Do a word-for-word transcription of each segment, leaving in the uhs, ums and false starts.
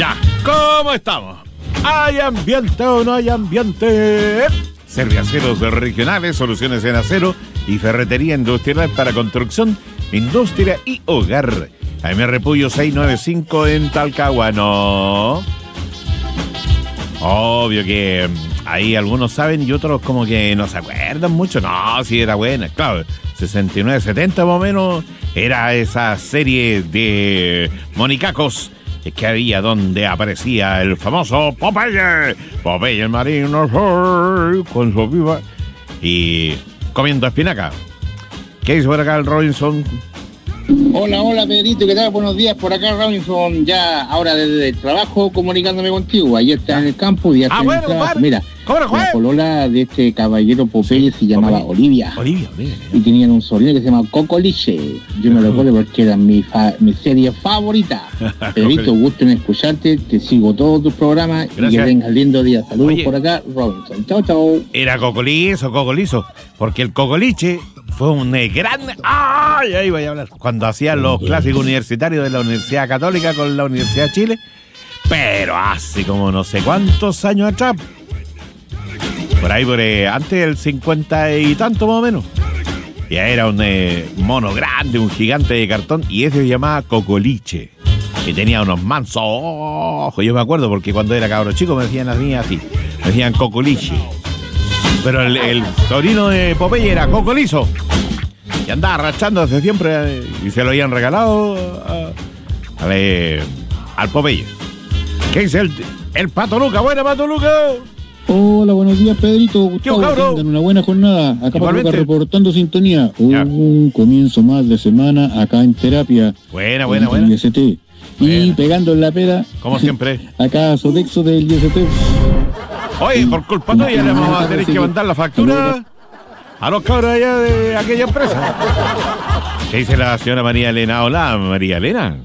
Ya, ¿cómo estamos? ¿Hay ambiente o no hay ambiente? Serviaceros regionales, soluciones en acero y ferretería industrial para construcción, industria y hogar. A M R Puyo seiscientos noventa y cinco en Talcahuano. Obvio que ahí algunos saben y otros como que no se acuerdan mucho. No, sí era buena, claro. sesenta y nueve setenta más o menos era esa serie de monicacos que había donde aparecía el famoso Popeye. Popeye el marino con su viva y comiendo espinaca. ¿Qué hizo por acá el Robinson? Hola, hola Pedrito, ¿qué tal? Buenos días, por acá Robinson, ya ahora desde el trabajo comunicándome contigo. Ayer estaba en el campo y ya está ah, en bueno, el trabajo. Mar. Mira, ¿Cómo lo la polola de este caballero Popeye se llamaba Popeye. Olivia. Olivia, Olivia. Y tenían un sobrino que se llama Cocoliche. Yo me lo recuerdo porque era mi, fa- mi serie favorita. Pedrito, gusto en escucharte, te sigo todos tus programas. Gracias. Y que tengas lindo día. Saludos. Oye. Por acá, Robinson. Chao, chao. Era Cocolizo, Cocolizo, porque el Cocoliche fue un eh, gran... ¡Ay! Ahí voy a hablar. Cuando hacían los clásicos universitarios de la Universidad Católica con la Universidad de Chile, pero hace como no sé cuántos años atrás, por ahí, por eh, antes del cincuenta y tanto más o menos. Ya era un eh, mono grande, un gigante de cartón, y ese se llamaba Cocoliche. Y tenía unos mansos ojos. Yo me acuerdo porque cuando era cabro chico me decían a mí así, me decían Cocoliche. Pero el, el sobrino de Popeye era Cocolizo. Y andaba arrastrando desde siempre eh, y se lo habían regalado a, a, eh, al Popeye. ¿Qué dice el, el Pato Luca? Buena, Pato Luca. Hola, buenos días, Pedrito. Gustavo, ¿Qué, cabrón? tengan una buena jornada. Acá Igualmente. para reportando sintonía. Ya. Un comienzo más de semana acá en terapia. Buena, buena, en buena. I S T. Y Buena. pegando en la pera. Como siempre. Acá Sodexo del I S T. Oye, por culpa tuya le vamos a tener que mandar la factura a los cabros allá de aquella empresa. ¿Qué dice la señora María Elena? Hola, María Elena.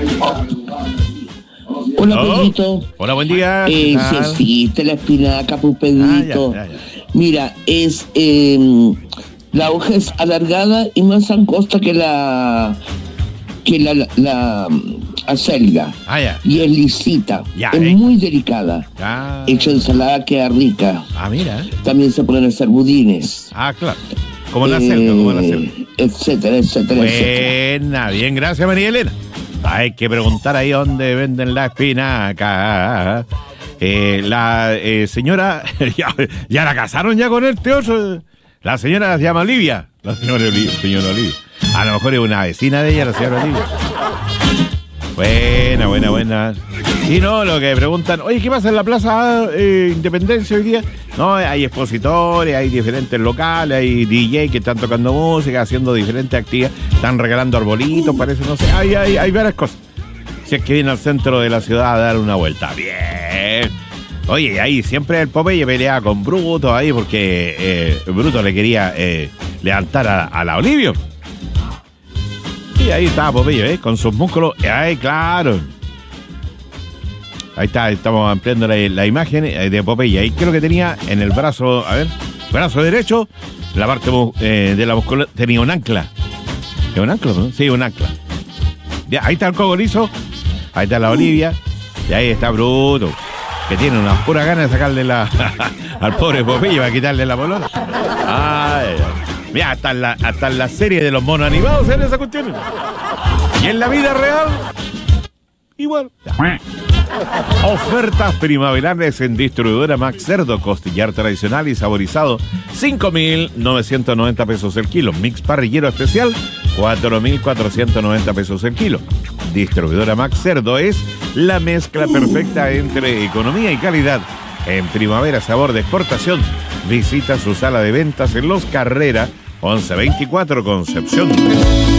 Hola, Oh. Pedrito. Hola, buen día. Eh, ¿Qué si tal? existe la espinaca, pues, Pedrito. Ah, ya, ya, ya. Mira, es... eh, la hoja es alargada y más angosta que la... que la... la, la acelga. Ah, ya. Y es lisita. Ya, es eh. muy delicada. Ah, Hecho ensalada queda rica. ah, mira. También se pueden hacer budines. Ah, claro. Como la selva, como la selva. Eh, etcétera, etcétera, etcétera. Buena, bien, gracias María Elena. Hay que preguntar ahí dónde venden la espinaca. Eh, la eh, señora, ya, ya la casaron ya con este otro. La señora se llama Olivia. La señora Olivia, señora Olivia. A lo mejor es una vecina de ella, la señora Olivia. Buena, buena, buena. Sí, no, lo que preguntan, oye, ¿qué pasa en la Plaza eh, Independencia hoy día? No, hay expositores, hay diferentes locales, hay D J que están tocando música, haciendo diferentes actividades, están regalando arbolitos, parece, no sé, hay, hay, hay varias cosas. Si es que viene al centro de la ciudad a dar una vuelta. Bien. Oye, ahí siempre el Popeye peleaba con Bruto ahí porque eh, Bruto le quería eh, levantar a, a la Olivia. Y ahí estaba Popeye, ¿eh? Con sus músculos. Ay, claro. Ahí está, estamos ampliando la, la imagen de Popeye. Ahí creo que tenía en el brazo, a ver, brazo derecho, la parte eh, de la musculatura, tenía un ancla. ¿Es un ancla, no? Sí, un ancla. Ya, ahí está el Cocolizo, ahí está la Olivia, y ahí está Bruto, que tiene unas puras ganas de sacarle la al pobre Popeye para quitarle la polola. Ay, mira, hasta en, la, hasta en la serie de los monos animados en esa cuestión. Y en la vida real, igual. Ya. Ofertas primaverales en distribuidora Max Cerdo, costillar tradicional y saborizado, cinco mil novecientos noventa pesos el kilo. Mix parrillero especial, cuatro mil cuatrocientos noventa pesos el kilo. Distribuidora Max Cerdo es la mezcla perfecta entre economía y calidad. En primavera, sabor de exportación. Visita su sala de ventas en Los Carrera, once veinticuatro, Concepción.